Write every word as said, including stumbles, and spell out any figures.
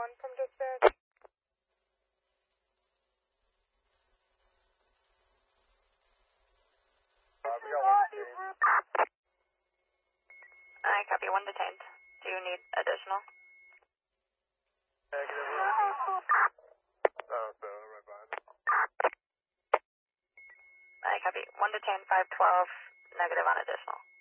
one from dispatch. I copy, one detained. Do you need additional? Negative. Oh, so right behind. I copy, one detained, five twelve, negative on additional.